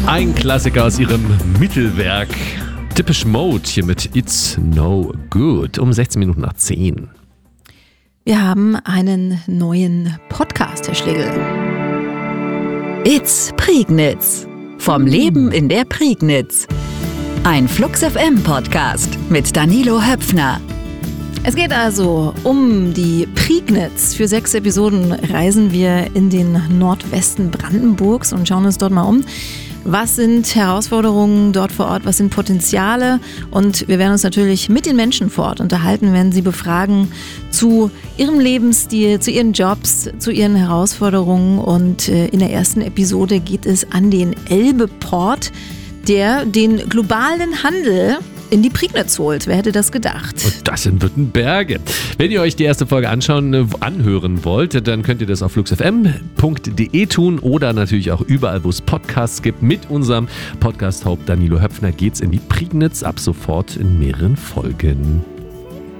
Ein Klassiker aus ihrem Mittelwerk. Depeche Mode hier mit It's No Good um 16 Minuten nach 10. Wir haben einen neuen Podcast, Herr Schlegel. It's Prignitz. Vom Leben in der Prignitz. Ein Flux FM Podcast mit Danilo Höpfner. Es geht also um die Prignitz. Für 6 Episoden reisen wir in den Nordwesten Brandenburgs und schauen uns dort mal um. Was sind Herausforderungen dort vor Ort? Was sind Potenziale? Und wir werden uns natürlich mit den Menschen vor Ort unterhalten, werden sie befragen zu ihrem Lebensstil, zu ihren Jobs, zu ihren Herausforderungen. Und in der ersten Episode geht es an den Elbe-Port, der den globalen Handel in die Prignitz holt. Wer hätte das gedacht? Und das in Württemberge. Wenn ihr euch die erste Folge anhören wollt, dann könnt ihr das auf fluxfm.de tun oder natürlich auch überall, wo es Podcasts gibt. Mit unserem Podcast-Haupt Danilo Höpfner geht's in die Prignitz ab sofort in mehreren Folgen.